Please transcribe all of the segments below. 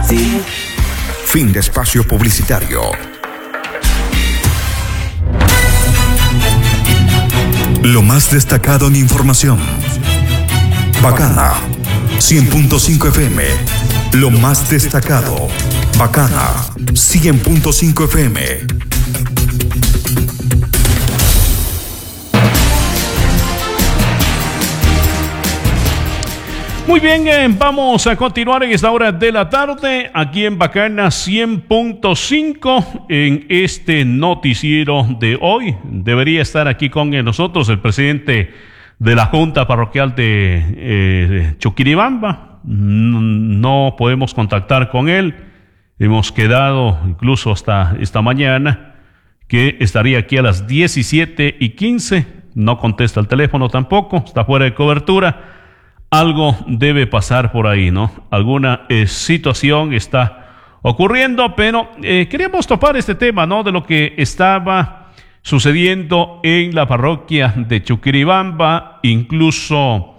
Fin de espacio publicitario. Lo más destacado en información. Bacana 100.5 FM. Lo más destacado. Bacana 100.5 FM. Muy bien, vamos a continuar en esta hora de la tarde aquí en Bacana 100.5 en este noticiero de hoy. Debería estar aquí con nosotros el presidente de la Junta Parroquial de Chuquiribamba. No podemos contactar con él. Hemos quedado incluso hasta esta mañana que estaría aquí a las 17:15. No contesta el teléfono tampoco, está fuera de cobertura. Algo debe pasar por ahí, ¿no? Alguna situación está ocurriendo, pero queríamos topar este tema, ¿no? De lo que estaba sucediendo en la parroquia de Chuquiribamba, incluso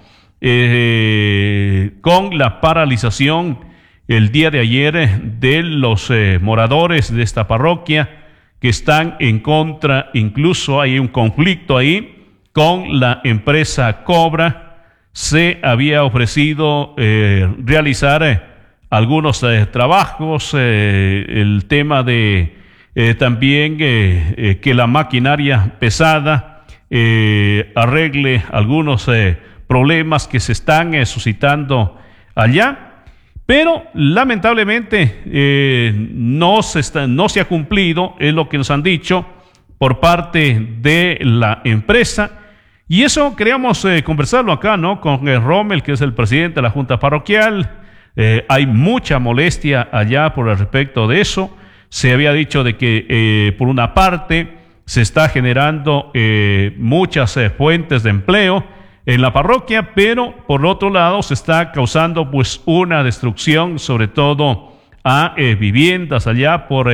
con la paralización el día de ayer de los moradores de esta parroquia que están en contra, incluso hay un conflicto ahí con la empresa Cobra. Se había ofrecido realizar algunos trabajos, el tema de también que la maquinaria pesada arregle algunos problemas que se están suscitando allá, pero lamentablemente no se ha cumplido, es lo que nos han dicho por parte de la empresa. Y eso queríamos conversarlo acá, ¿no? Con Rommel, que es el presidente de la Junta Parroquial. Hay mucha molestia allá por el respecto de eso. Se había dicho de que por una parte se está generando muchas fuentes de empleo en la parroquia, pero por otro lado se está causando pues una destrucción, sobre todo a viviendas allá por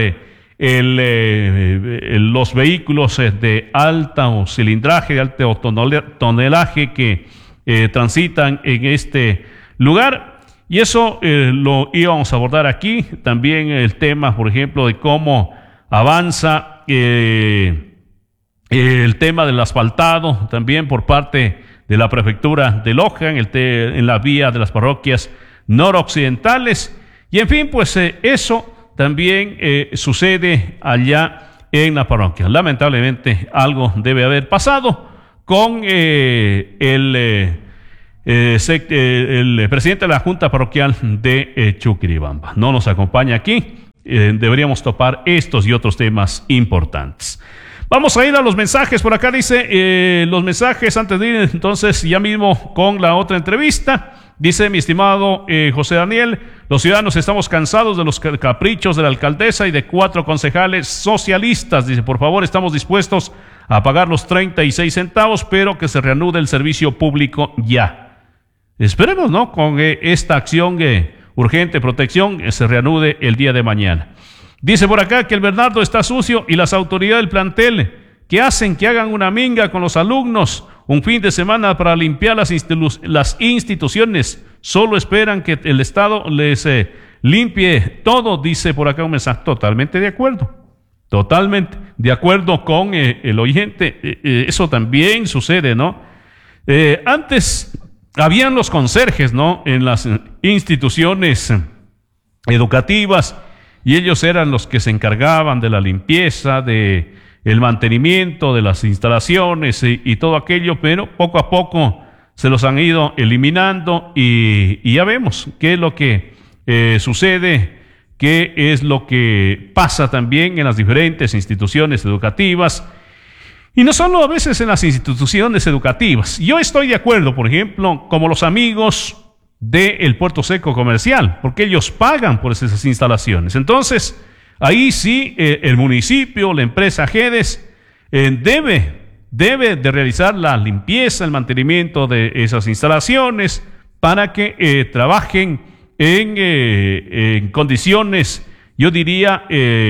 los vehículos de alto cilindraje, de alto tonelaje que transitan en este lugar. Y eso lo íbamos a abordar aquí. También el tema, por ejemplo, de cómo avanza el tema del asfaltado, también por parte de la prefectura de Loja, en la vía de las parroquias noroccidentales. Y en fin, pues eso también sucede allá en la parroquia. Lamentablemente algo debe haber pasado con el presidente de la Junta Parroquial de Chuquiribamba. No nos acompaña aquí. Deberíamos topar estos y otros temas importantes. Vamos a ir a los mensajes. Por acá dice los mensajes antes de ir entonces ya mismo con la otra entrevista. Dice mi estimado José Daniel: los ciudadanos estamos cansados de los caprichos de la alcaldesa y de 4 concejales socialistas. Dice, por favor, estamos dispuestos a pagar los 36 centavos, pero que se reanude el servicio público ya. Esperemos, ¿no? Con esta acción urgente, protección, se reanude el día de mañana. Dice por acá que el Bernardo está sucio y las autoridades del plantel, ¿qué hacen? Que hagan una minga con los alumnos, un fin de semana para limpiar las instituciones. Solo esperan que el Estado les limpie todo, dice por acá un mensaje. Totalmente de acuerdo con el oyente. Eso también sucede, ¿no? Antes habían los conserjes, ¿no? En las instituciones educativas, y ellos eran los que se encargaban de la limpieza, de el mantenimiento de las instalaciones y todo aquello, pero poco a poco se los han ido eliminando y ya vemos qué es lo que sucede, qué es lo que pasa también en las diferentes instituciones educativas, y no solo a veces en las instituciones educativas. Yo estoy de acuerdo, por ejemplo, como los amigos del Puerto Seco Comercial, porque ellos pagan por esas instalaciones. Entonces, ahí sí el municipio, la empresa GEDES, debe de realizar la limpieza, el mantenimiento de esas instalaciones para que trabajen en condiciones, yo diría,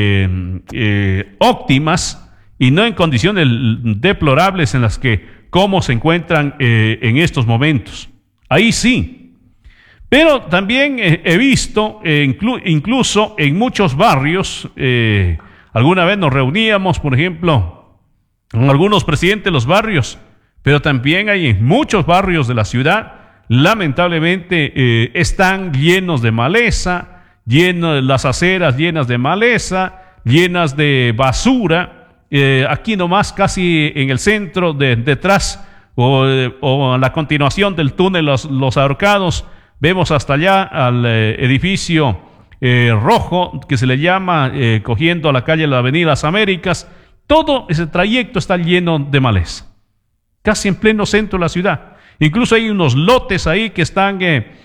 óptimas, y no en condiciones deplorables en las que como se encuentran en estos momentos. Ahí sí. Pero también he visto, incluso en muchos barrios, alguna vez nos reuníamos, por ejemplo, con algunos presidentes de los barrios, pero también hay en muchos barrios de la ciudad, lamentablemente, están llenos de maleza, las aceras llenas de maleza, llenas de basura. Aquí nomás, casi en el centro, detrás o a la continuación del túnel Los Ahorcados, vemos hasta allá al edificio rojo, que se le llama, cogiendo a la calle de la Avenida Las Américas. Todo ese trayecto está lleno de maleza, casi en pleno centro de la ciudad. Incluso hay unos lotes ahí que están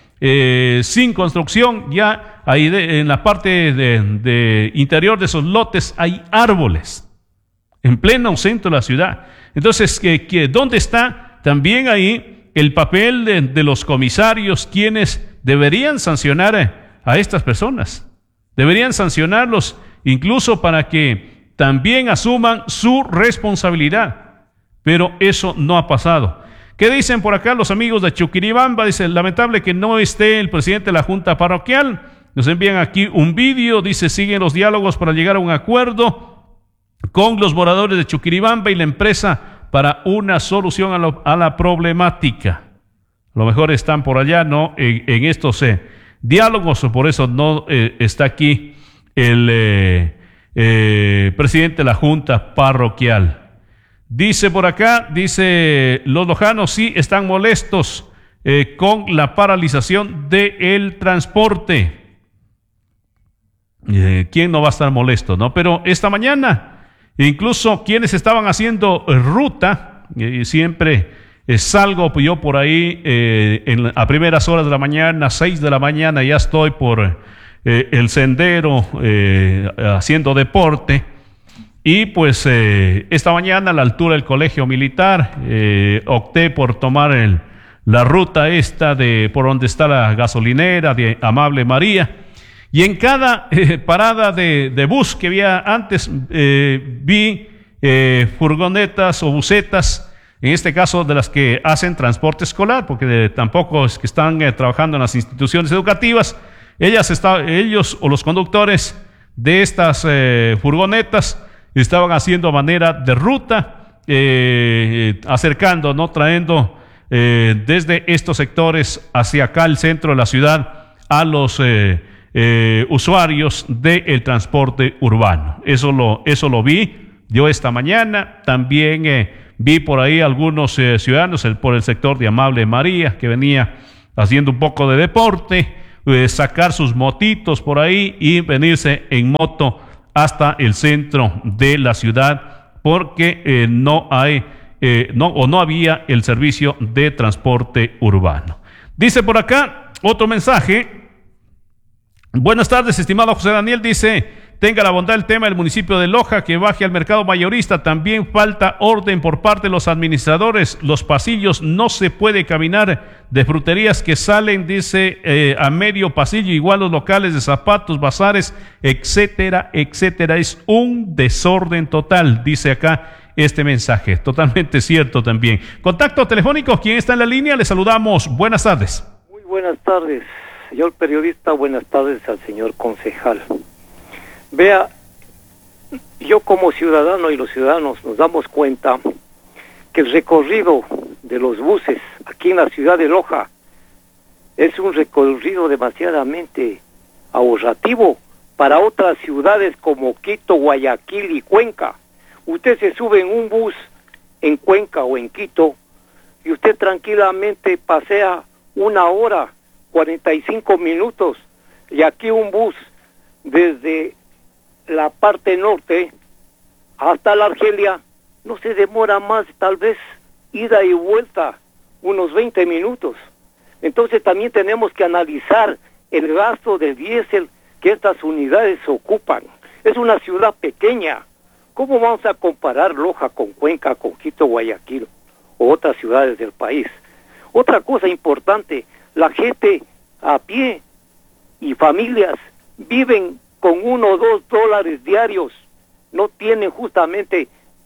sin construcción. Ya ahí en la parte de interior de esos lotes hay árboles, en pleno centro de la ciudad. Entonces, ¿dónde está también ahí el papel de los comisarios, quienes deberían sancionar a estas personas? Deberían sancionarlos incluso para que también asuman su responsabilidad. Pero eso no ha pasado. ¿Qué dicen por acá los amigos de Chuquiribamba? Dice, lamentable que no esté el presidente de la Junta Parroquial. Nos envían aquí un vídeo. Dice, siguen los diálogos para llegar a un acuerdo con los moradores de Chuquiribamba y la empresa para una solución a la problemática. A lo mejor están por allá, ¿no? En estos diálogos, por eso no está aquí el presidente de la Junta Parroquial. Dice por acá, los lojanos sí están molestos con la paralización del transporte. ¿Quién no va a estar molesto, no? Pero esta mañana, incluso quienes estaban haciendo ruta, siempre salgo yo por ahí a primeras horas de la mañana, 6 de la mañana, ya estoy por el sendero haciendo deporte. Y pues esta mañana a la altura del Colegio Militar opté por tomar la ruta esta por donde está la gasolinera de Amable María. Y en cada parada de bus que había antes, vi furgonetas o busetas, en este caso de las que hacen transporte escolar, porque tampoco es que están trabajando en las instituciones educativas. Ellos o los conductores de estas furgonetas estaban haciendo manera de ruta, acercando, ¿no? Trayendo desde estos sectores hacia acá, el centro de la ciudad, a los usuarios del transporte urbano. Eso lo vi yo esta mañana. También vi por ahí algunos ciudadanos por el sector de Amable María, que venía haciendo un poco de deporte, sacar sus motitos por ahí y venirse en moto hasta el centro de la ciudad, porque no había el servicio de transporte urbano. Dice por acá otro mensaje. Buenas tardes, estimado José Daniel. Dice, tenga la bondad el tema del municipio de Loja, que baje al mercado mayorista. También falta orden por parte de los administradores. Los pasillos no se puede caminar, de fruterías que salen, dice, a medio pasillo, igual los locales de zapatos, bazares, etcétera, etcétera. Es un desorden total, dice acá este mensaje. Totalmente cierto también. Contacto telefónico, ¿quién está en la línea? Le saludamos. Buenas tardes. Muy buenas tardes. Señor periodista, buenas tardes al señor concejal. Vea, yo como ciudadano y los ciudadanos nos damos cuenta que el recorrido de los buses aquí en la ciudad de Loja es un recorrido demasiadamente ahorrativo para otras ciudades como Quito, Guayaquil y Cuenca. Usted se sube en un bus en Cuenca o en Quito y usted tranquilamente pasea 1 hora 45 minutos, y aquí un bus desde la parte norte hasta la Argelia no se demora más, tal vez ida y vuelta unos 20 minutos. Entonces también tenemos que analizar el gasto de diésel que estas unidades ocupan. Es una ciudad pequeña. ¿Cómo vamos a comparar Loja con Cuenca, con Quito, Guayaquil o otras ciudades del país? Otra cosa importante, la gente a pie y familias viven con $1 o $2 diarios, no tienen justamente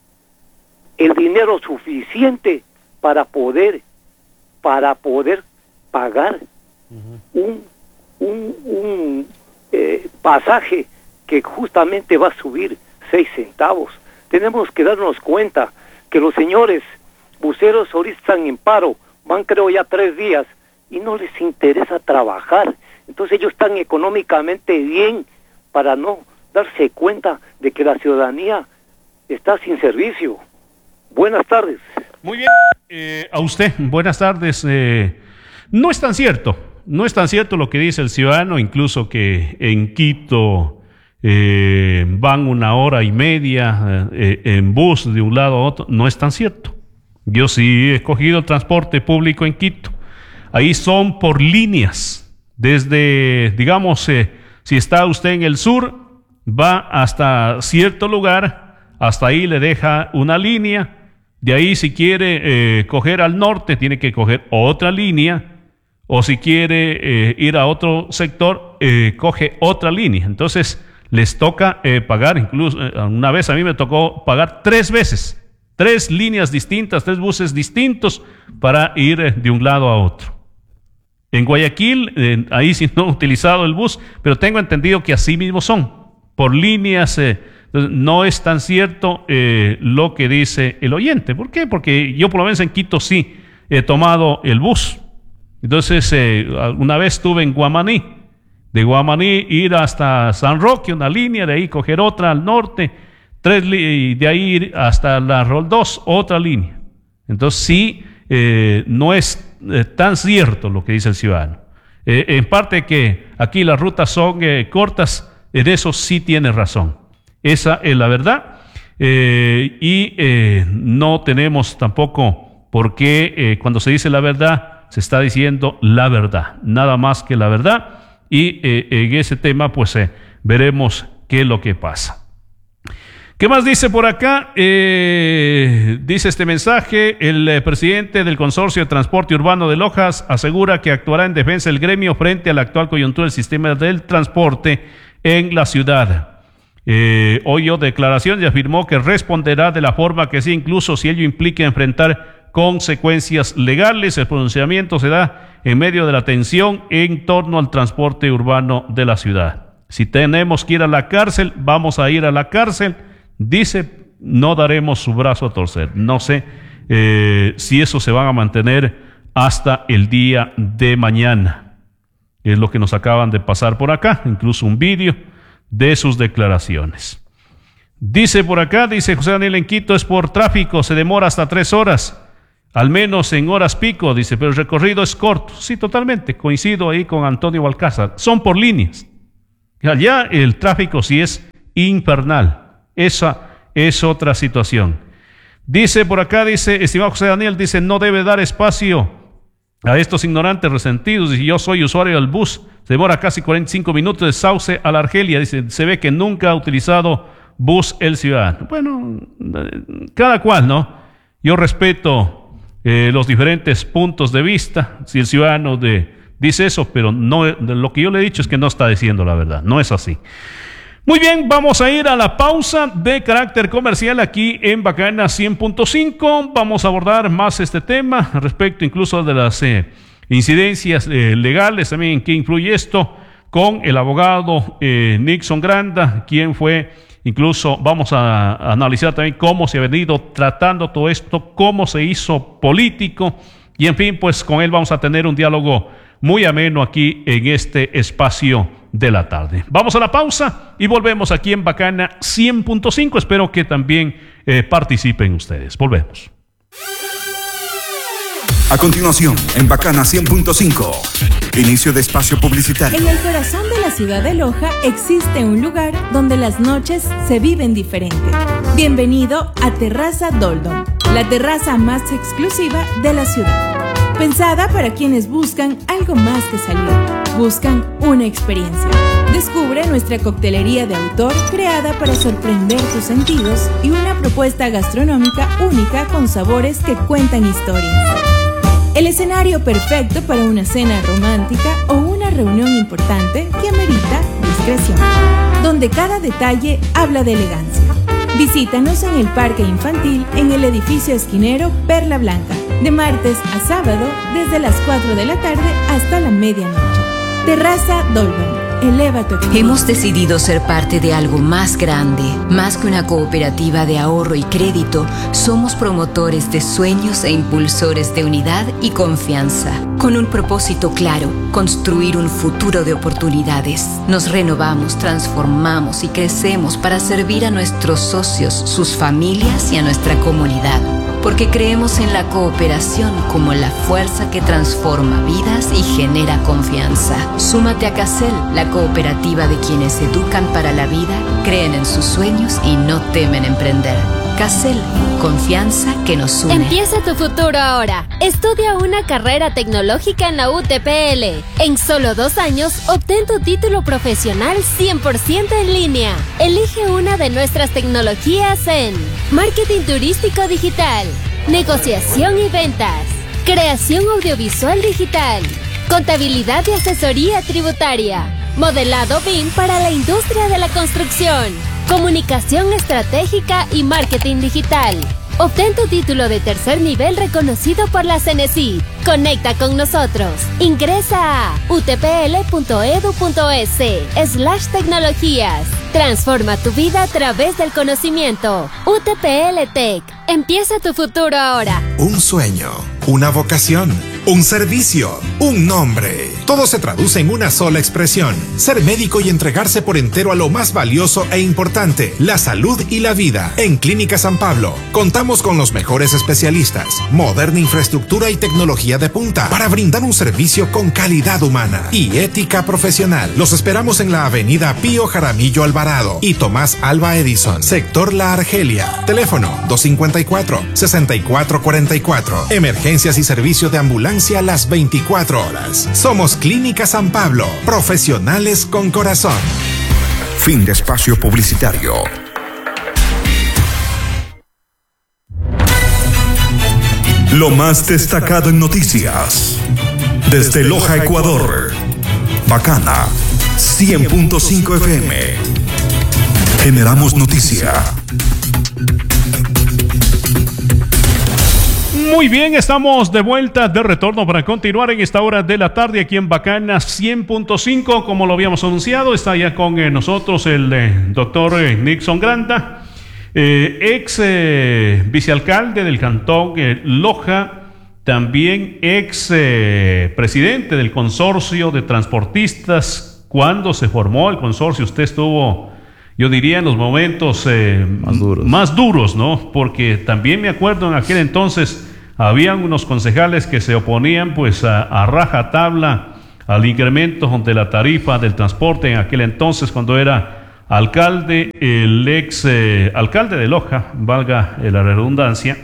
el dinero suficiente para poder pagar un pasaje que justamente va a subir 6 centavos. Tenemos que darnos cuenta que los señores buceros ahorita están en paro, van creo ya 3 días y no les interesa trabajar. Entonces ellos están económicamente bien para no darse cuenta de que la ciudadanía está sin servicio. Buenas tardes. Muy bien, a usted, buenas tardes. No es tan cierto lo que dice el ciudadano, incluso que en Quito van 1 hora y media en bus de un lado a otro. No es tan cierto. Yo sí he cogido el transporte público en Quito. Ahí son por líneas. Desde, digamos, si está usted en el sur, va hasta cierto lugar, hasta ahí le deja una línea. De ahí, si quiere coger al norte, tiene que coger otra línea. O si quiere ir a otro sector, coge otra línea. Entonces, les toca pagar, incluso una vez a mí me tocó pagar 3 veces, 3 líneas distintas, 3 buses distintos para ir de un lado a otro. En Guayaquil, ahí sí no he utilizado el bus, pero tengo entendido que así mismo son, por líneas. No es tan cierto lo que dice el oyente. ¿Por qué? Porque yo por lo menos en Quito sí he tomado el bus. Entonces, una vez estuve en Guamaní, de Guamaní ir hasta San Roque, una línea, de ahí coger otra al norte, y de ahí ir hasta la Roldós, otra línea. Entonces sí, no es tan cierto lo que dice el ciudadano. En parte que aquí las rutas son cortas, en eso sí tiene razón. Esa es la verdad, y no tenemos tampoco por qué cuando se dice la verdad, se está diciendo la verdad, nada más que la verdad, y en ese tema pues veremos qué es lo que pasa. ¿Qué más dice por acá? Dice este mensaje: el presidente del Consorcio de Transporte Urbano de Lojas asegura que actuará en defensa del gremio frente a la actual coyuntura del sistema del transporte en la ciudad. Hoy dio declaración y afirmó que responderá de la forma que sea, incluso si ello implique enfrentar consecuencias legales. El pronunciamiento se da en medio de la tensión en torno al transporte urbano de la ciudad. Si tenemos que ir a la cárcel, vamos a ir a la cárcel. Dice, no daremos su brazo a torcer. No sé si eso se van a mantener hasta el día de mañana. Es lo que nos acaban de pasar por acá, incluso un vídeo de sus declaraciones. Dice por acá, dice José Daniel, en Quito es por tráfico, se demora hasta 3 horas, al menos en horas pico, dice, pero el recorrido es corto. Sí, totalmente, coincido ahí con Antonio Balcázar, son por líneas. Allá el tráfico sí es infernal. Esa es otra situación. Dice por acá, dice, estimado José Daniel, dice, no debe dar espacio a estos ignorantes resentidos. Dice, yo soy usuario del bus, se demora casi 45 minutos de Sauce a la Argelia. Dice, se ve que nunca ha utilizado bus el ciudadano. Bueno, cada cual, ¿no? Yo respeto los diferentes puntos de vista. Si el ciudadano dice eso, pero no, lo que yo le he dicho es que no está diciendo la verdad, no es así. Muy bien, vamos a ir a la pausa de carácter comercial aquí en Bacana 100.5. Vamos a abordar más este tema respecto incluso de las incidencias legales, también en qué influye esto, con el abogado Nixon Granda, quien fue, incluso vamos a analizar también cómo se ha venido tratando todo esto, cómo se hizo político, y en fin, pues con él vamos a tener un diálogo muy ameno aquí en este espacio de la tarde. Vamos a la pausa y volvemos aquí en Bacana 100.5. Espero que también participen ustedes. Volvemos. A continuación, en Bacana 100.5, inicio de espacio publicitario. En el corazón de la ciudad de Loja existe un lugar donde las noches se viven diferente. Bienvenido a Terraza Doldom, la terraza más exclusiva de la ciudad. Pensada para quienes buscan algo más que salir, buscan una experiencia. Descubre nuestra coctelería de autor creada para sorprender tus sentidos y una propuesta gastronómica única con sabores que cuentan historias. El escenario perfecto para una cena romántica o una reunión importante que amerita discreción, donde cada detalle habla de elegancia. Visítanos en el Parque Infantil en el edificio esquinero Perla Blanca. de martes a sábado desde las 4 de la tarde hasta la medianoche. Terraza Doldom. Eleva tu experiencia. Hemos decidido ser parte de algo más grande. Más que una cooperativa de ahorro y crédito, somos promotores de sueños e impulsores de unidad y confianza. Con un propósito claro, construir un futuro de oportunidades. Nos renovamos, transformamos y crecemos para servir a nuestros socios, sus familias y a nuestra comunidad. Porque creemos en la cooperación como la fuerza que transforma vidas y genera confianza. Súmate a Casel, la cooperativa de quienes educan para la vida, creen en sus sueños y no temen emprender. Casel, confianza que nos une. Empieza tu futuro ahora. Estudia una carrera tecnológica en la UTPL. En solo 2 años, obtén tu título profesional 100% en línea. Elige una de nuestras tecnologías en marketing turístico digital, negociación y ventas, creación audiovisual digital, contabilidad y asesoría tributaria, modelado BIM para la industria de la construcción, comunicación estratégica y marketing digital. Obtén tu título de tercer nivel reconocido por la CENESID. Conecta con nosotros. Ingresa a utpl.edu.es/tecnologías. Transforma tu vida a través del conocimiento. UTPL Tech. Empieza tu futuro ahora. Un sueño, una vocación, un servicio, un nombre. Todo se traduce en una sola expresión: ser médico y entregarse por entero a lo más valioso e importante, la salud y la vida. En Clínica San Pablo contamos con los mejores especialistas, moderna infraestructura y tecnología de punta para brindar un servicio con calidad humana y ética profesional. Los esperamos en la avenida Pío Jaramillo Alvarado y Tomás Alva Edison, sector La Argelia. Teléfono 254-6444. Emergencias y servicio de ambulancia las 24 horas. Somos Clínica San Pablo, profesionales con corazón. Fin de espacio publicitario. Lo más destacado en noticias. Desde Loja, Ecuador. Bacana 100.5 FM. Generamos noticia. Muy bien, estamos de vuelta, de retorno para continuar en esta hora de la tarde aquí en Bacana 100.5. Como lo habíamos anunciado, está ya con nosotros el doctor Nixon Granda, ex vicealcalde del cantón Loja, también ex presidente del consorcio de transportistas. Cuando se formó el consorcio, usted estuvo, yo diría, en los momentos más duros, ¿no? Porque también me acuerdo en aquel entonces habían unos concejales que se oponían pues a rajatabla al incremento de la tarifa del transporte en aquel entonces, cuando era alcalde, el ex alcalde de Loja, valga la redundancia,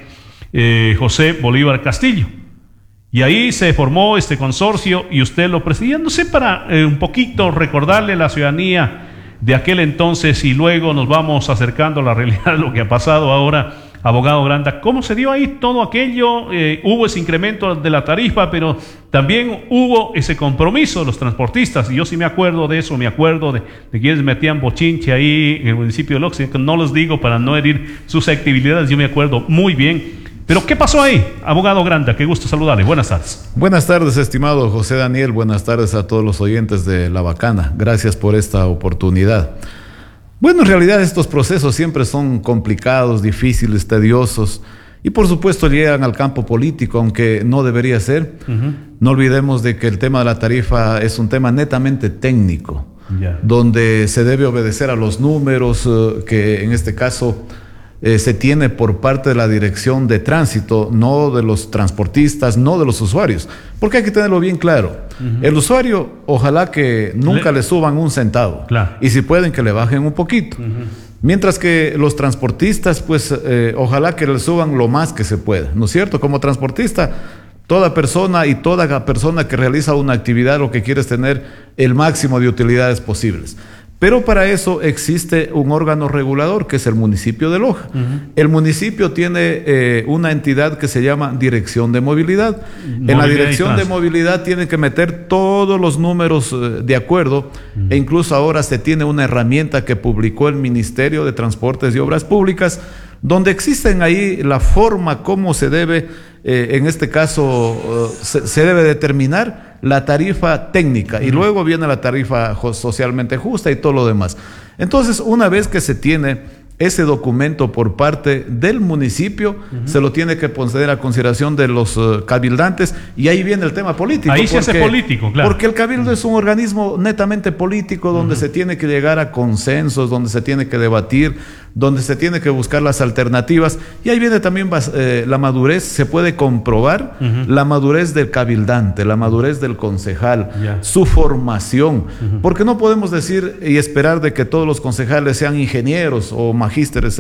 José Bolívar Castillo. Y ahí se formó este consorcio y usted lo presidía. No sé, para un poquito recordarle a la ciudadanía de aquel entonces, y luego nos vamos acercando a la realidad de lo que ha pasado ahora, abogado Granda, ¿cómo se dio ahí todo aquello? Hubo ese incremento de la tarifa, pero también hubo ese compromiso de los transportistas, y yo sí me acuerdo de eso, me acuerdo de quienes metían bochinche ahí en el municipio de Loja, que no les digo para no herir susceptibilidades, yo me acuerdo muy bien. Pero ¿qué pasó ahí, abogado Granda? Qué gusto saludarle, buenas tardes. Buenas tardes, estimado José Daniel, buenas tardes a todos los oyentes de La Bacana, gracias por esta oportunidad. Bueno, en realidad estos procesos siempre son complicados, difíciles, tediosos y por supuesto llegan al campo político, aunque no debería ser. No olvidemos de que el tema de la tarifa es un tema netamente técnico, donde se debe obedecer a los números que en este caso se tiene por parte de la Dirección de Tránsito, no de los transportistas, no de los usuarios, porque hay que tenerlo bien claro. El usuario, ojalá que nunca le suban un centavo, y si pueden que le bajen un poquito. Mientras que los transportistas, pues ojalá que le suban lo más que se pueda, ¿no es cierto? Como transportista, toda persona que realiza una actividad lo que quiere es tener el máximo de utilidades posibles. Pero para eso existe un órgano regulador que es el municipio de Loja. El municipio tiene una entidad que se llama Dirección de Movilidad. En la Dirección de Movilidad tienen que meter todos los números de acuerdo, e incluso ahora se tiene una herramienta que publicó el Ministerio de Transportes y Obras Públicas, donde existen ahí la forma como se debe, en este caso, se debe determinar la tarifa técnica y luego viene la tarifa socialmente justa y todo lo demás. Entonces, una vez que se tiene ese documento por parte del municipio, se lo tiene que poner a consideración de los cabildantes, y ahí viene el tema político. Ahí se hace político, claro. Porque el cabildo es un organismo netamente político, donde se tiene que llegar a consensos, donde se tiene que debatir, donde se tiene que buscar las alternativas, y ahí viene también la madurez, se puede comprobar la madurez del cabildante, la madurez del concejal, su formación, porque no podemos decir y esperar de que todos los concejales sean ingenieros o magísteres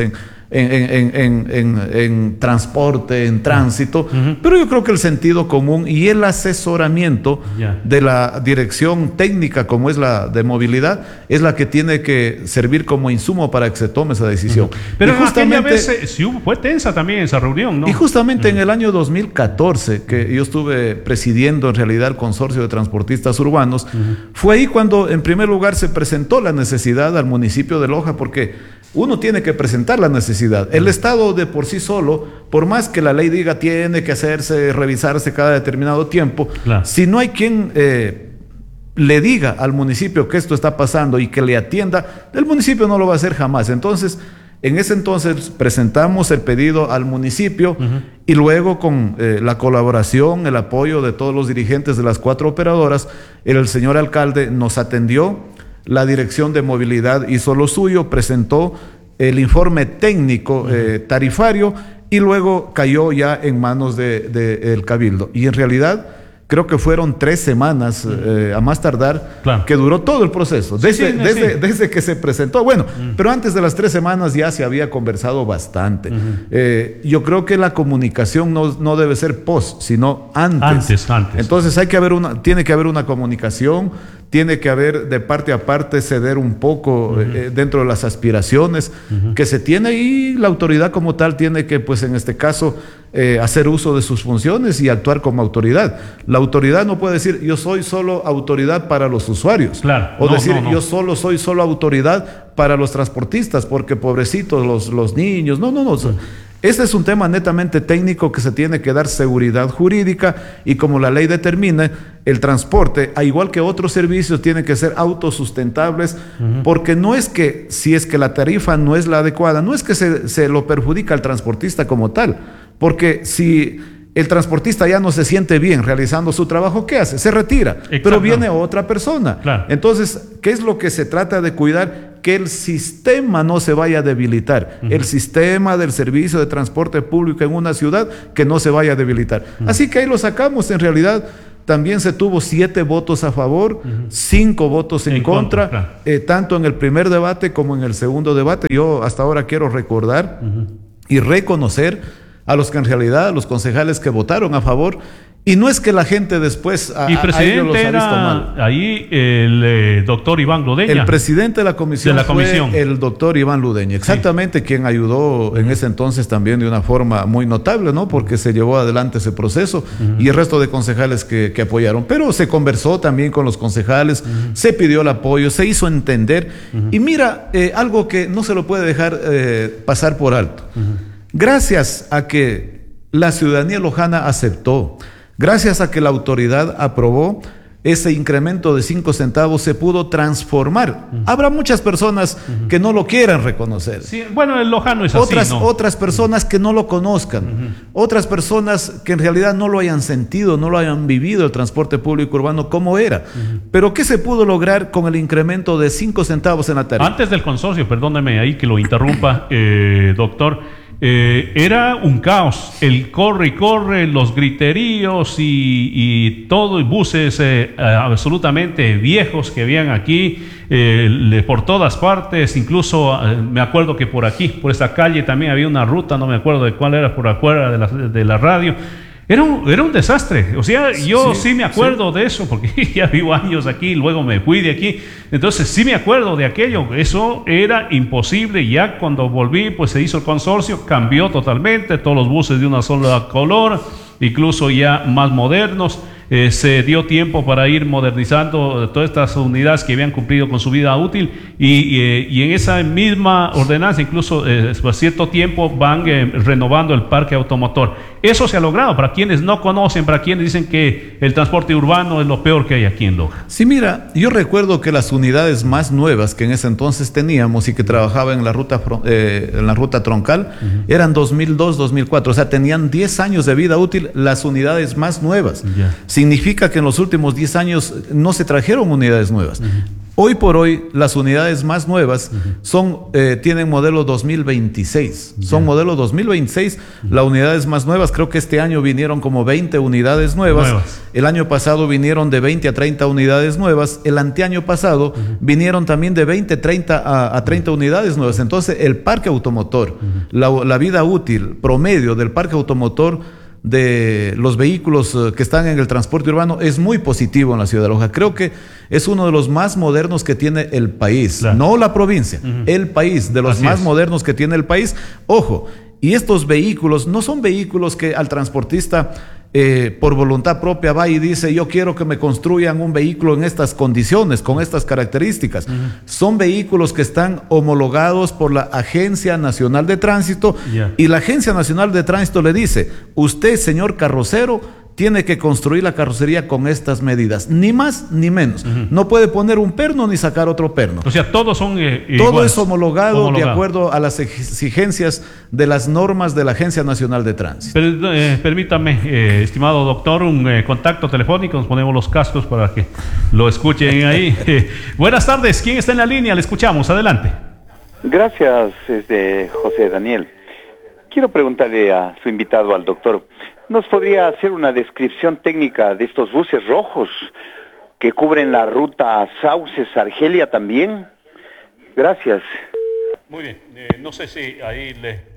en transporte, en tránsito, pero yo creo que el sentido común y el asesoramiento de la dirección técnica, como es la de movilidad, es la que tiene que servir como insumo para que se tome esa decisión. Pero justamente sí, fue tensa también esa reunión, ¿no? Y justamente en el año 2014, que yo estuve presidiendo en realidad el consorcio de transportistas urbanos, fue ahí cuando en primer lugar se presentó la necesidad al municipio de Loja, porque uno tiene que presentar la necesidad. El Estado de por sí solo, por más que la ley diga tiene que hacerse, revisarse cada determinado tiempo, si no hay quien le diga al municipio que esto está pasando y que le atienda, el municipio no lo va a hacer jamás. Entonces, en ese entonces presentamos el pedido al municipio y luego con la colaboración, el apoyo de todos los dirigentes de las 4 operadoras, el señor alcalde nos atendió, la dirección de movilidad hizo lo suyo, presentó el informe técnico tarifario y luego cayó ya en manos del cabildo. Y en realidad creo que fueron 3 semanas a más tardar, que duró todo el proceso, desde que se presentó. Bueno, pero antes de las 3 semanas ya se había conversado bastante. Yo creo que la comunicación no debe ser post, sino antes. Entonces tiene que haber una comunicación, tiene que haber de parte a parte ceder un poco dentro de las aspiraciones que se tiene, y la autoridad como tal tiene que, pues en este caso, hacer uso de sus funciones y actuar como autoridad. La autoridad no puede decir yo soy solo autoridad para los usuarios, yo soy solo autoridad para los transportistas, porque pobrecitos los niños. No. Este es un tema netamente técnico que se tiene que dar seguridad jurídica, y como la ley determina, el transporte, a igual que otros servicios, tiene que ser autosustentables, porque no es que, si es que la tarifa no es la adecuada, no es que se lo perjudica al transportista como tal, porque si el transportista ya no se siente bien realizando su trabajo, ¿qué hace? Se retira, pero viene otra persona. Entonces, ¿qué es lo que se trata de cuidar? Que el sistema no se vaya a debilitar, el sistema del servicio de transporte público en una ciudad, que no se vaya a debilitar. Así que ahí lo sacamos. En realidad también se tuvo 7 votos a favor, 5 votos en contra, tanto en el primer debate como en el segundo debate. Yo hasta ahora quiero recordar y reconocer a los que en realidad, los concejales que votaron a favor. Y no es que la gente después y presidente era ahí el doctor Iván Ludeña. El presidente de la comisión, fue el doctor Iván Ludeña, exactamente, quien ayudó en ese entonces también de una forma muy notable, ¿no? Porque se llevó adelante ese proceso, y el resto de concejales que apoyaron. Pero se conversó también con los concejales, se pidió el apoyo, se hizo entender. Y mira, algo que no se lo puede dejar pasar por alto. Gracias a que la ciudadanía lojana aceptó, gracias a que la autoridad aprobó, ese incremento de 5 centavos se pudo transformar. Habrá muchas personas que no lo quieran reconocer. Sí, bueno, el lojano es así, ¿no? Otras personas que no lo conozcan, otras personas que en realidad no lo hayan sentido, no lo hayan vivido el transporte público urbano como era. Pero ¿qué se pudo lograr con el incremento de 5 centavos en la tarifa? Antes del consorcio, perdóneme ahí que lo interrumpa, doctor. Era un caos, el corre y corre, los griteríos y todo, y buses absolutamente viejos que habían aquí por todas partes. Incluso me acuerdo que por aquí, por esta calle también había una ruta, no me acuerdo de cuál era, por afuera de la radio. Era un desastre. O sea, yo sí me acuerdo de eso, porque ya vivo años aquí, luego me fui de aquí. Entonces sí me acuerdo de aquello. Eso era imposible. Ya cuando volví, pues se hizo el consorcio, cambió totalmente, todos los buses de una sola color, incluso ya más modernos. se dio tiempo para ir modernizando todas estas unidades que habían cumplido con su vida útil y en esa misma ordenanza incluso por cierto tiempo van renovando el parque automotor. Eso se ha logrado para quienes no conocen, para quienes dicen que el transporte urbano es lo peor que hay aquí en Loja. Sí, mira, yo recuerdo que las unidades más nuevas que en ese entonces teníamos y que trabajaban en la ruta troncal eran 2002, 2004, o sea, tenían 10 años de vida útil las unidades más nuevas. Significa que en los últimos 10 años no se trajeron unidades nuevas. Hoy por hoy, las unidades más nuevas tienen modelo 2026. Son modelo 2026. Las unidades más nuevas, creo que este año vinieron como 20 unidades nuevas. El año pasado vinieron de 20 a 30 unidades nuevas. El anteaño pasado vinieron también de 20, 30 a 30 unidades nuevas. Entonces, el parque automotor, la vida útil promedio del parque automotor de los vehículos que están en el transporte urbano es muy positivo en la ciudad de Loja. Creo que es uno de los más modernos que tiene el país, no la provincia, el país, de los más modernos que tiene el país. Ojo, y estos vehículos no son vehículos que al transportista por voluntad propia va y dice yo quiero que me construyan un vehículo en estas condiciones, con estas características. Son vehículos que están homologados por la Agencia Nacional de Tránsito y la Agencia Nacional de Tránsito le dice, usted señor carrocero tiene que construir la carrocería con estas medidas, ni más ni menos. No puede poner un perno ni sacar otro perno. O sea, todos son todo es homologado de acuerdo a las exigencias de las normas de la Agencia Nacional de Tránsito. Permítame, estimado doctor, un contacto telefónico, nos ponemos los cascos para que lo escuchen ahí. Buenas tardes, ¿quién está en la línea? Le escuchamos, adelante. Gracias, José Daniel. Quiero preguntarle a su invitado, al doctor, ¿nos podría hacer una descripción técnica de estos buses rojos que cubren la ruta Sauces-Argelia también? Gracias. Muy bien, no sé si ahí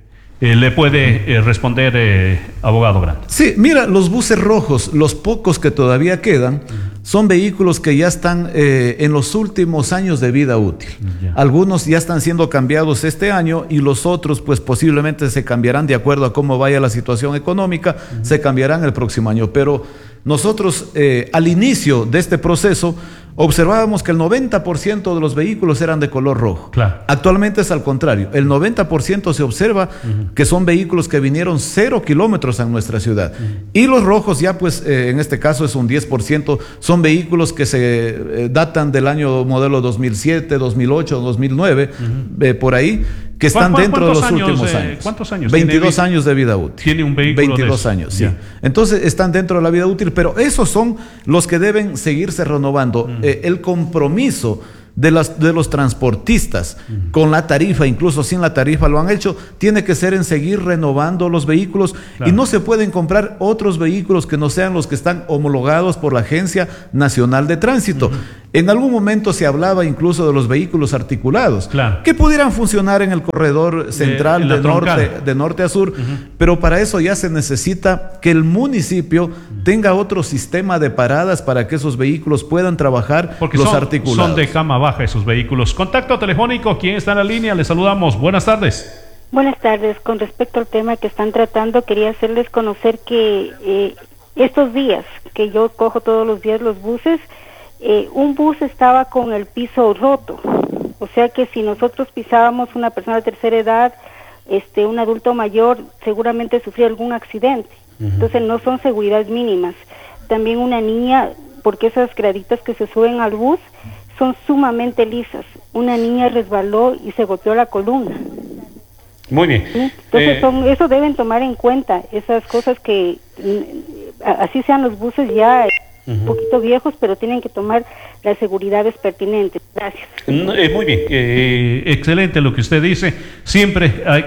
le puede responder abogado Grande. Sí, mira, los buses rojos, los pocos que todavía quedan, son vehículos que ya están en los últimos años de vida útil. Algunos ya están siendo cambiados este año y los otros pues posiblemente se cambiarán de acuerdo a cómo vaya la situación económica, se cambiarán el próximo año. Pero nosotros al inicio de este proceso observábamos que el 90% de los vehículos eran de color rojo. Actualmente es al contrario, el 90% se observa que son vehículos que vinieron 0 kilómetros a nuestra ciudad. Y los rojos ya pues en este caso es un 10%, son vehículos que se datan del año modelo 2007, 2008, 2009, por ahí, que están dentro de los últimos años. ¿Cuántos años? 22 años de vida útil. Tiene un vehículo 22 años, sí. Entonces están dentro de la vida útil, pero esos son los que deben seguirse renovando. El compromiso de los transportistas con la tarifa, incluso sin la tarifa lo han hecho, tiene que ser en seguir renovando los vehículos y no se pueden comprar otros vehículos que no sean los que están homologados por la Agencia Nacional de Tránsito. En algún momento se hablaba incluso de los vehículos articulados que pudieran funcionar en el corredor central de norte a sur, pero para eso ya se necesita que el municipio tenga otro sistema de paradas para que esos vehículos puedan trabajar. Porque los articulados son de cama baja esos vehículos. Contacto telefónico, ¿quién está en la línea? Le saludamos. Buenas tardes. Buenas tardes. Con respecto al tema que están tratando, quería hacerles conocer que estos días que yo cojo todos los días los buses, un bus estaba con el piso roto. O sea que si nosotros pisábamos una persona de tercera edad, un adulto mayor, seguramente sufría algún accidente. Entonces no son seguridades mínimas. También una niña, porque esas graditas que se suben al bus son sumamente lisas. Una niña resbaló y se golpeó la columna. Muy bien. ¿Sí? Entonces eso deben tomar en cuenta, esas cosas que así sean los buses ya un poquito viejos, pero tienen que tomar las seguridades pertinentes. Gracias. Muy bien, excelente lo que usted dice. Siempre hay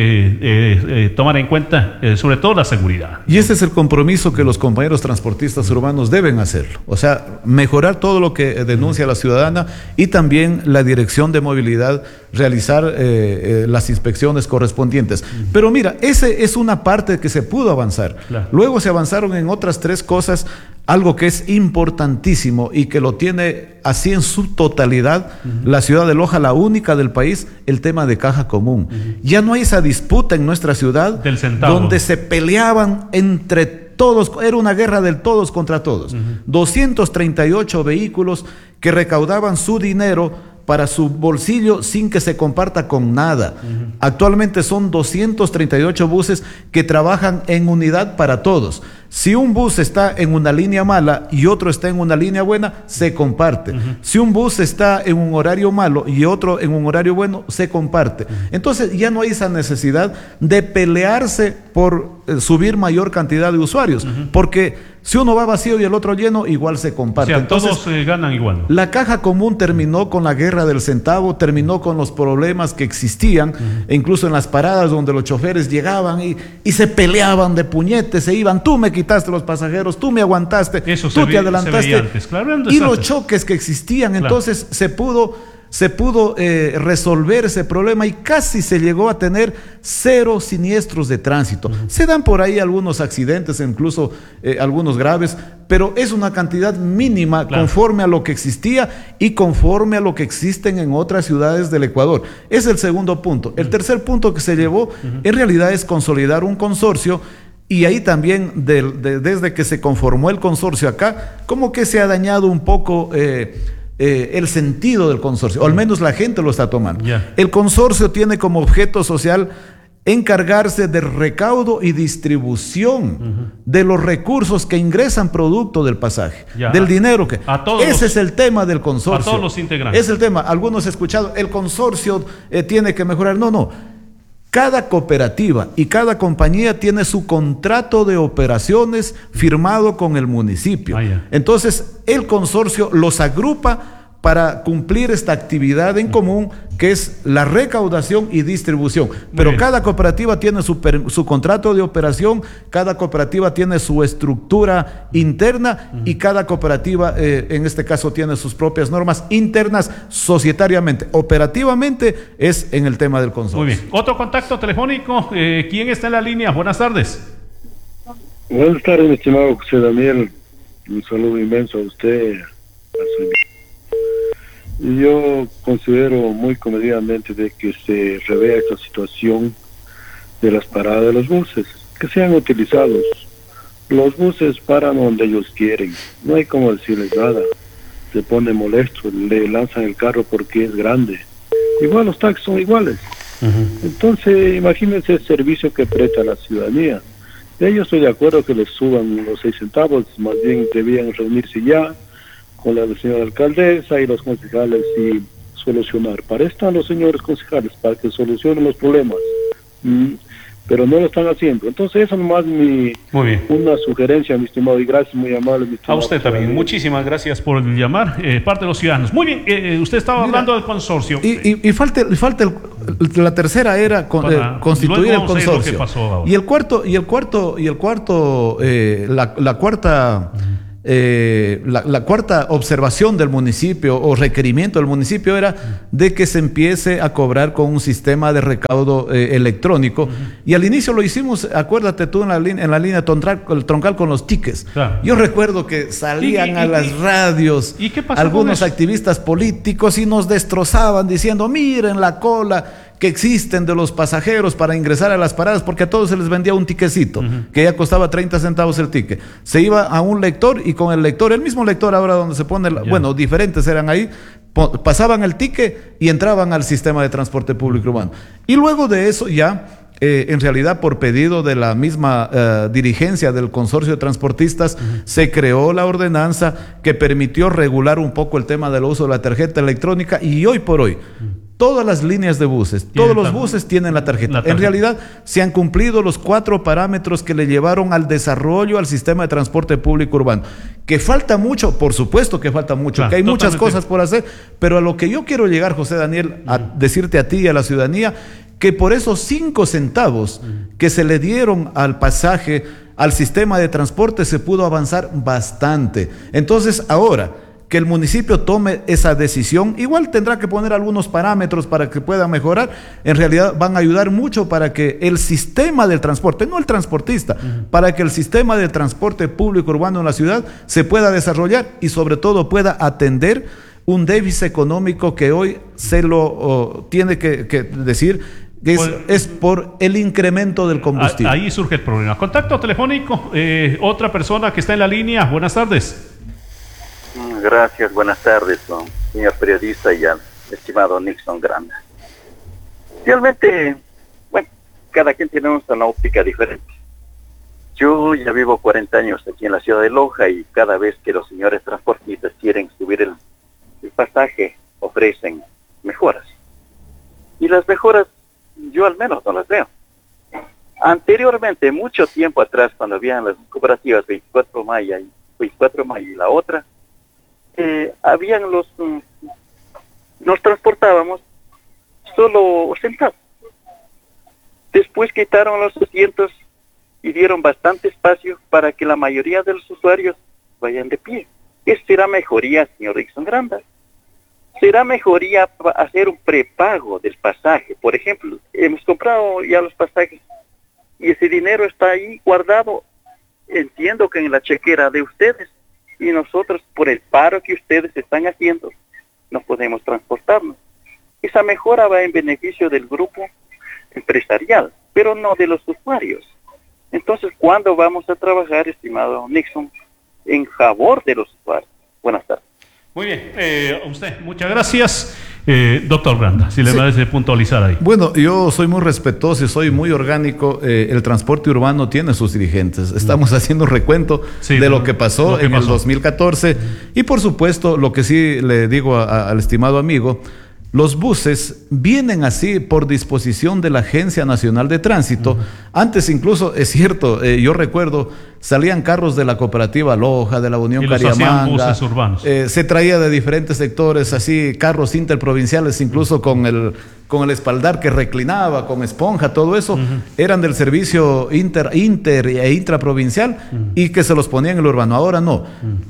que tomar en cuenta sobre todo la seguridad. Y ese es el compromiso que los compañeros transportistas urbanos deben hacerlo. O sea, mejorar todo lo que denuncia la ciudadana y también la Dirección de Movilidad realizar las inspecciones correspondientes. Pero mira, ese es una parte que se pudo avanzar. Luego se avanzaron en otras 3 cosas, algo que es importantísimo y que lo tiene así en su totalidad la ciudad de Loja, la única del país, el tema de caja común. Ya no hay esa disputa en nuestra ciudad donde se peleaban entre todos, era una guerra del todos contra todos. 238 vehículos que recaudaban su dinero para su bolsillo sin que se comparta con nada. Actualmente son 238 buses que trabajan en unidad para todos. Si un bus está en una línea mala y otro está en una línea buena, se comparte. Si un bus está en un horario malo y otro en un horario bueno, se comparte. Entonces ya no hay esa necesidad de pelearse por subir mayor cantidad de usuarios, porque si uno va vacío y el otro lleno, igual se comparte. O sea, entonces, todos ganan igual. La caja común terminó con la guerra del centavo, terminó con los problemas que existían, e incluso en las paradas donde los choferes llegaban y se peleaban de puñetes, se iban, tú me quitaste los pasajeros, tú me aguantaste, tú te adelantaste, antes, claro, y los choques que existían, claro. Entonces se pudo resolver ese problema y casi se llegó a tener 0 siniestros de tránsito. Se dan por ahí algunos accidentes, incluso algunos graves, pero es una cantidad mínima, claro, conforme a lo que existía y conforme a lo que existen en otras ciudades del Ecuador. Es el segundo punto. El tercer punto que se llevó en realidad es consolidar un consorcio. Y ahí también, desde que se conformó el consorcio acá, como que se ha dañado un poco el sentido del consorcio, o al menos la gente lo está tomando. El consorcio tiene como objeto social encargarse del recaudo y distribución de los recursos que ingresan producto del pasaje, del dinero que... Ese es el tema del consorcio. A todos los integrantes. Es el tema. Algunos he escuchado, el consorcio tiene que mejorar. No. Cada cooperativa y cada compañía tiene su contrato de operaciones firmado con el municipio. Entonces, el consorcio los agrupa para cumplir esta actividad en común, que es la recaudación y distribución. Pero cada cooperativa tiene su contrato de operación, cada cooperativa tiene su estructura interna y cada cooperativa, en este caso, tiene sus propias normas internas societariamente. Operativamente es en el tema del consorcio. Muy bien. Otro contacto telefónico. ¿Quién está en la línea? Buenas tardes. Buenas tardes, mi estimado José Daniel. Un saludo inmenso a usted, a su... Y yo considero muy comedidamente de que se revea esta situación de las paradas de los buses, que sean utilizados. Los buses paran donde ellos quieren, no hay como decirles nada. Se pone molesto, le lanzan el carro porque es grande. Igual los taxis son iguales. Entonces, imagínense el servicio que presta la ciudadanía. Yo estoy de acuerdo que les suban los 6 centavos, más bien debían reunirse ya con la señora alcaldesa y los concejales y solucionar. Para esto están los señores concejales, para que solucionen los problemas. Pero no lo están haciendo. Entonces, eso nomás una sugerencia, mi estimado, y gracias, muy amable, mi estimado. A usted también, muchísimas gracias por llamar, parte de los ciudadanos. Muy bien, usted estaba hablando del consorcio. Y falta la tercera era constituir el consorcio. La cuarta observación del municipio o requerimiento del municipio era de que se empiece a cobrar con un sistema de recaudo electrónico, y al inicio lo hicimos, acuérdate tú, en la línea troncal con los tickets. Yo recuerdo que salían a las radios algunos activistas políticos y nos destrozaban diciendo, miren la cola que existen de los pasajeros para ingresar a las paradas, porque a todos se les vendía un tiquecito que ya costaba 30 centavos el ticket. Se iba a un lector y con el lector, el mismo lector ahora donde se pone, bueno, diferentes eran ahí, pasaban el ticket y entraban al sistema de transporte público urbano. Y luego de eso ya, en realidad por pedido de la misma dirigencia del consorcio de transportistas, se creó la ordenanza que permitió regular un poco el tema del uso de la tarjeta electrónica, y hoy por hoy todas las líneas de buses, todos los buses tienen la tarjeta. En realidad se han cumplido los 4 parámetros que le llevaron al desarrollo al sistema de transporte público urbano. Que falta mucho, por supuesto que falta mucho, que hay muchas cosas por hacer, pero a lo que yo quiero llegar, José Daniel, a decirte a ti y a la ciudadanía, que por esos 5 centavos que se le dieron al pasaje, al sistema de transporte, se pudo avanzar bastante. Entonces ahora que el municipio tome esa decisión, igual tendrá que poner algunos parámetros para que pueda mejorar. En realidad van a ayudar mucho para que el sistema del transporte, no el transportista, para que el sistema de transporte público urbano en la ciudad se pueda desarrollar y sobre todo pueda atender un déficit económico que hoy se lo tiene que decir. Es por el incremento del combustible. Ahí surge el problema. Contacto telefónico, otra persona que está en la línea. Buenas tardes. Gracias, buenas tardes, señor periodista y al estimado Nixon Granda. Realmente, bueno, cada quien tiene una óptica diferente. Yo ya vivo 40 años aquí en la ciudad de Loja y cada vez que los señores transportistas quieren subir el pasaje, ofrecen mejoras. Y las mejoras, yo al menos no las veo. Anteriormente, mucho tiempo atrás, cuando habían las cooperativas 24 Maya y la otra, habían nos transportábamos solo sentados. Después quitaron los asientos y dieron bastante espacio para que la mayoría de los usuarios vayan de pie. ¿Eso será mejoría, señor Nixon Granda? ¿Será mejoría hacer un prepago del pasaje? Por ejemplo, hemos comprado ya los pasajes y ese dinero está ahí guardado, entiendo que en la chequera de ustedes, y nosotros, por el paro que ustedes están haciendo, no podemos transportarnos. Esa mejora va en beneficio del grupo empresarial, pero no de los usuarios. Entonces, ¿cuándo vamos a trabajar, estimado Nixon, en favor de los usuarios? Buenas tardes. Muy bien, a usted, muchas gracias. Doctor Granda, si le parece puntualizar ahí. Bueno, yo soy muy respetuoso y soy muy orgánico. El transporte urbano tiene sus dirigentes. Estamos haciendo un recuento de lo que pasó en el 2014. Y por supuesto, lo que sí le digo al estimado amigo, los buses vienen así por disposición de la Agencia Nacional de Tránsito. Antes incluso, es cierto, yo recuerdo, salían carros de la cooperativa Loja, de la Unión Cariamanga. Buses urbanos. Se traía de diferentes sectores, así, carros interprovinciales, incluso con el espaldar que reclinaba, con esponja, todo eso, eran del servicio inter e intraprovincial y que se los ponían en el urbano. Ahora no.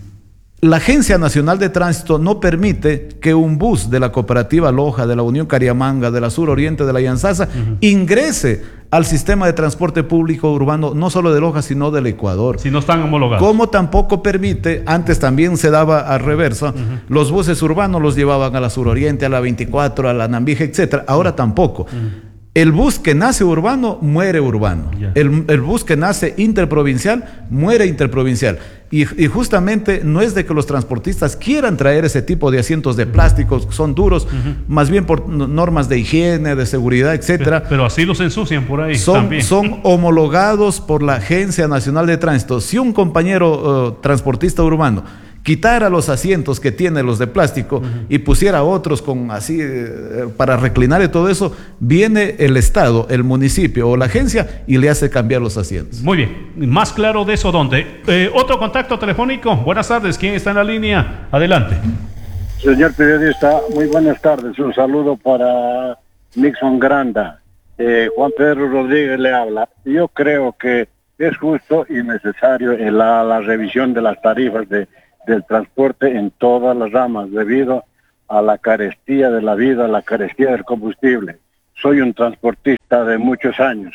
La Agencia Nacional de Tránsito no permite que un bus de la cooperativa Loja, de la Unión Cariamanga, de la Sur Oriente, de la Yanzasa, ingrese al sistema de transporte público urbano, no solo de Loja, sino del Ecuador. Si no están homologados. Como tampoco permite, antes también se daba a reversa, los buses urbanos los llevaban a la Sur Oriente, a la 24, a la Nambija, etcétera. Ahora tampoco. El bus que nace urbano, muere urbano. El bus que nace interprovincial, muere interprovincial. Y justamente no es de que los transportistas quieran traer ese tipo de asientos de plásticos, que son duros, más bien por normas de higiene, de seguridad, etcétera. Pero así los ensucian por ahí. Son homologados por la Agencia Nacional de Tránsito. Si un compañero transportista urbano quitara los asientos que tiene los de plástico y pusiera otros con así para reclinar y todo eso, viene el Estado, el municipio o la agencia y le hace cambiar los asientos. Muy bien, más claro de eso, ¿dónde? Otro contacto telefónico. Buenas tardes, ¿quién está en la línea? Adelante. Señor periodista, muy buenas tardes. Un saludo para Nixon Granda. Juan Pedro Rodríguez le habla. Yo creo que es justo y necesario la revisión de las tarifas del transporte en todas las ramas debido a la carestía de la vida, la carestía del combustible. Soy un transportista de muchos años.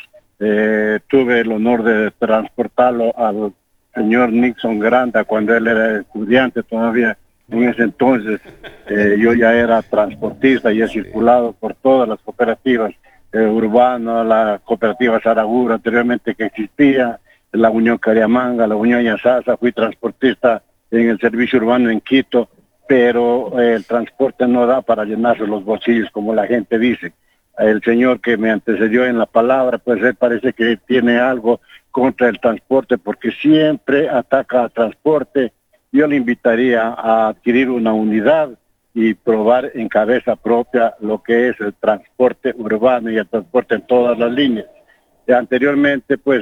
Tuve el honor de transportarlo al señor Nixon Granda cuando él era estudiante todavía. En ese entonces yo ya era transportista y he circulado por todas las cooperativas urbanas, la cooperativa Saragura anteriormente que existía, la Unión Cariamanga, la Unión Yanzasa. Fui transportista en el servicio urbano en Quito, pero el transporte no da para llenarse los bolsillos como la gente dice. El señor que me antecedió en la palabra, pues él parece que tiene algo contra el transporte porque siempre ataca al transporte. Yo le invitaría a adquirir una unidad y probar en cabeza propia lo que es el transporte urbano y el transporte en todas las líneas. Anteriormente, pues,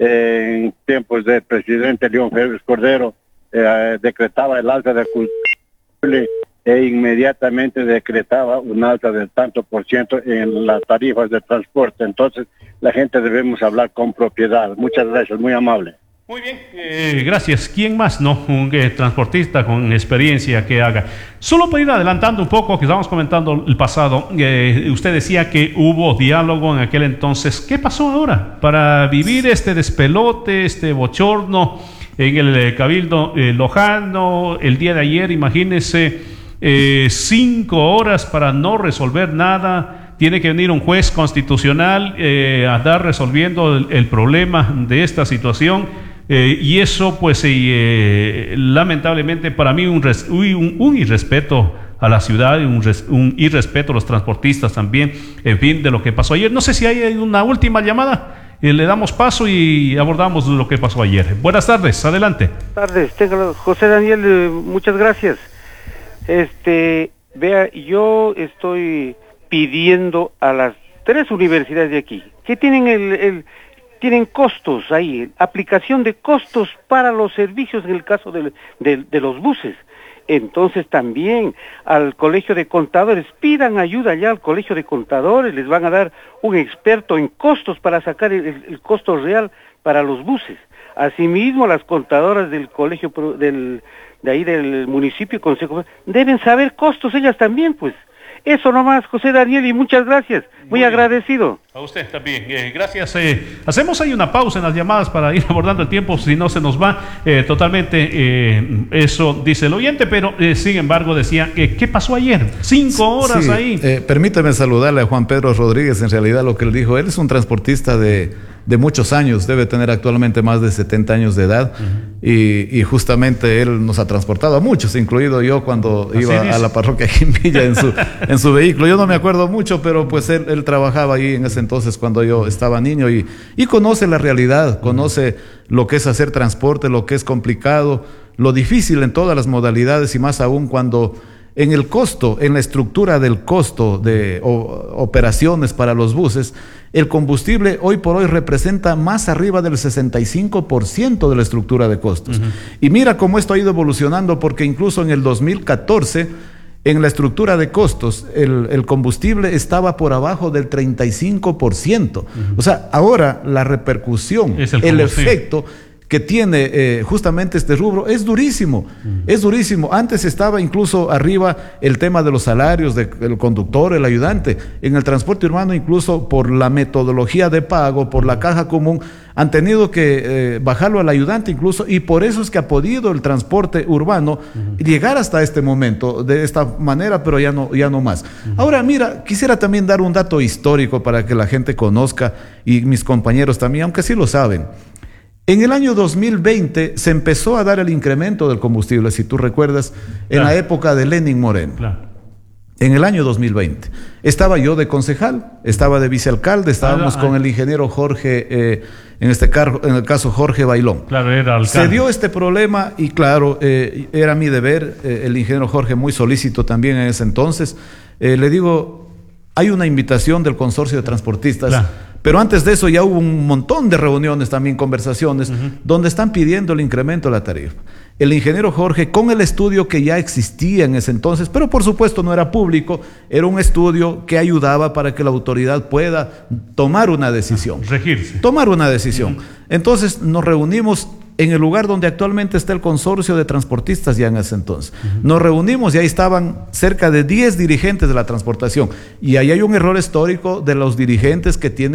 en tiempos del presidente León Febres Cordero, decretaba el alza de combustible e inmediatamente decretaba un alza del tanto por ciento en las tarifas de transporte. Entonces, la gente debemos hablar con propiedad. Muchas gracias, muy amable. Muy bien, gracias. ¿Quién más? No, un transportista con experiencia que haga. Solo para ir adelantando un poco, que estábamos comentando el pasado, usted decía que hubo diálogo en aquel entonces. ¿Qué pasó ahora para vivir este despelote, este bochorno en el Cabildo lojano? El día de ayer, imagínense, 5 horas para no resolver nada. tiene que venir un juez constitucional a andar resolviendo el problema de esta situación. Y eso, pues, lamentablemente para mí un irrespeto a la ciudad, un irrespeto a los transportistas también, en fin, de lo que pasó ayer. No sé si hay una última llamada, le damos paso y abordamos lo que pasó ayer. Buenas tardes, adelante. Buenas tardes, José Daniel, muchas gracias. Vea, yo estoy pidiendo a las 3 universidades de aquí que tienen costos ahí, aplicación de costos para los servicios en el caso de los buses. Entonces también al Colegio de Contadores, pidan ayuda ya al Colegio de Contadores, les van a dar un experto en costos para sacar el costo real para los buses. Asimismo, las contadoras del colegio de ahí del municipio, consejo, deben saber costos ellas también, pues. Eso nomás, José Daniel, y muchas gracias. Muy agradecido. A usted también. Gracias. Hacemos ahí una pausa en las llamadas para ir abordando el tiempo, si no se nos va totalmente. Eso dice el oyente, pero sin embargo decía, ¿qué pasó ayer? 5 horas sí, ahí. Permítame saludarle a Juan Pedro Rodríguez. En realidad lo que él dijo, él es un transportista de muchos años, debe tener actualmente más de 70 años de edad, y justamente él nos ha transportado a muchos, incluido yo cuando iba a la parroquia Jimbilla en su vehículo. Yo no me acuerdo mucho, pero pues él trabajaba ahí en ese entonces cuando yo estaba niño y conoce la realidad, conoce lo que es hacer transporte, lo que es complicado, lo difícil en todas las modalidades, y más aún cuando en el costo, en la estructura del costo de operaciones para los buses, el combustible hoy por hoy representa más arriba del 65% de la estructura de costos. Y mira cómo esto ha ido evolucionando, porque incluso en el 2014, en la estructura de costos, el combustible estaba por abajo del 35%. O sea, ahora la repercusión, el efecto que tiene justamente este rubro es durísimo, es durísimo. Antes estaba incluso arriba el tema de los salarios del conductor, el ayudante. En el transporte urbano, incluso por la metodología de pago, por la caja común, han tenido que bajarlo al ayudante incluso, y por eso es que ha podido el transporte urbano llegar hasta este momento de esta manera, pero ya no más. Ahora mira, quisiera también dar un dato histórico para que la gente conozca, y mis compañeros también, aunque sí lo saben. En el año 2020 se empezó a dar el incremento del combustible, si tú recuerdas, en la época de Lenín Moreno. En el año 2020. Estaba yo de concejal, estaba de vicealcalde, estábamos con el ingeniero Jorge, en el caso Jorge Bailón. Claro, era alcalde. Se dio este problema y claro, era mi deber, el ingeniero Jorge muy solícito también en ese entonces. Le digo, hay una invitación del consorcio de transportistas. Claro. Pero antes de eso ya hubo un montón de reuniones, también conversaciones, donde están pidiendo el incremento de la tarifa. El ingeniero Jorge, con el estudio que ya existía en ese entonces, pero por supuesto no era público, era un estudio que ayudaba para que la autoridad pueda tomar una decisión. Regirse. Tomar una decisión. Entonces nos reunimos en el lugar donde actualmente está el consorcio de transportistas ya en ese entonces. Nos reunimos y ahí estaban cerca de 10 dirigentes de la transportación. Y ahí hay un error histórico de los dirigentes que tienen